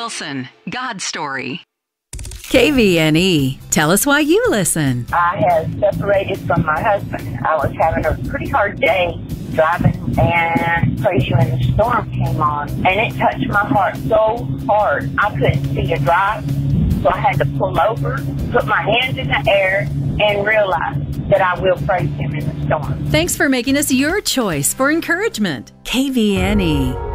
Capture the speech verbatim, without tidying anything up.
Wilson, God's Story. K V N E. Tell us why you listen. I had separated from my husband. I was having a pretty hard day driving, and praise you, and the storm came on, and it touched my heart so hard. I couldn't see to drive, so I had to pull over, put my hands in the air, and realize that I will praise him in the storm. Thanks for making us your choice for encouragement. K V N E.